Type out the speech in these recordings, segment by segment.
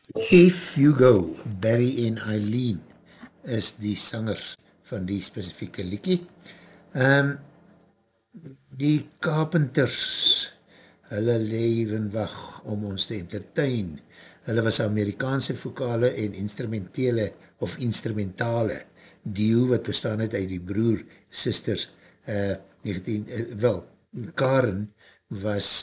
If You Go, Barry en Eileen is die sangers van die specifieke liekie. Die Carpenters, hulle leer hier in wacht om ons te entertain. Hulle was Amerikaanse vokale en instrumentale duo wat bestaan het uit die broer, sisters, 19, wel, Karen was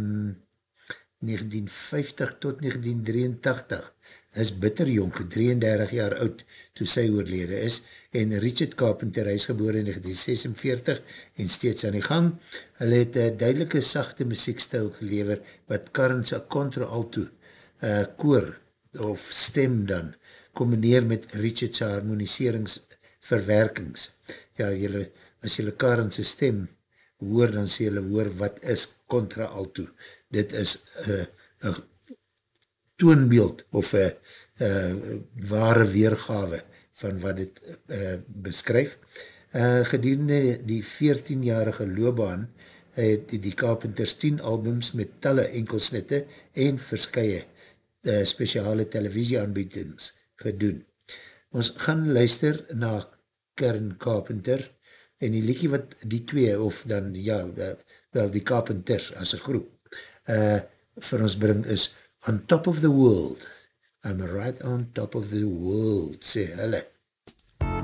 1950 tot 1983, is bitterjonk, 33 jaar oud, toe sy oorlede is, en Richard Carpenter, hy is geboren in 1946, en steeds aan die gang. Hulle het een duidelike sachte muziekstijl gelever, wat Karen's contra-alto, koor, of stem dan, combineer met Richard's harmoniseringsverwerkings. Ja, as jylle Karen's stem hoor, dan sê jylle hoor, wat is contra-alto? Dit is een toonbeeld of een ware weergawe van wat dit beskryf. Gedurende die 14-jarige loopbaan het die Carpenters 10 albums met talle enkelsnitte en verskye speciale televisieaanbiedings gedoen. Ons gaan luister na Karen Carpenter en die liekie wat die twee, of dan, ja, wel die Carpenters as een groep, vir ons bring is On Top of the World. I'm right on top of the world, sê hulle.